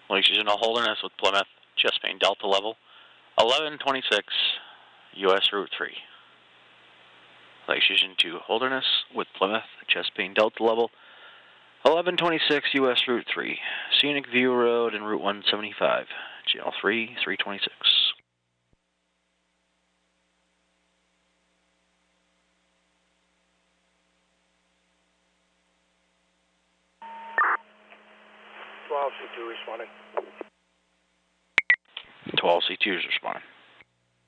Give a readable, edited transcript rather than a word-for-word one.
Lake Station to Holderness with Plymouth, Chesapeake Delta level, 1126 US Route 3. Lake Station to Holderness with Plymouth, Chesapeake Delta level, 1126 US Route 3. Scenic View Road and Route 175, Channel 3, 326. C2 responding. 12 C2 is responding.